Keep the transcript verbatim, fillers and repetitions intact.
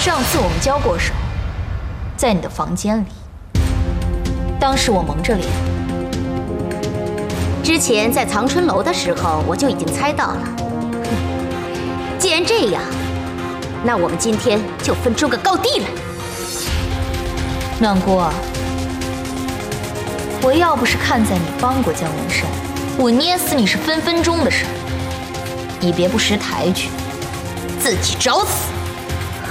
上次我们交过手，在你的房间里，当时我蒙着脸。 之前在藏春楼的时候，我就已经猜到了。哼，既然这样，那我们今天就分出个高低来。 暖姑，我要不是看在你帮过姜文山，我捏死你是分分钟的事儿。你别不识抬举，自己找死！